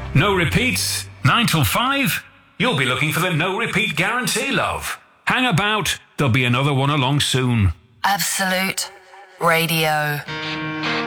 No repeats, 9 till 5? You'll be looking for the no repeat guarantee, love. Hang about, there'll be another one along soon. Absolute Radio.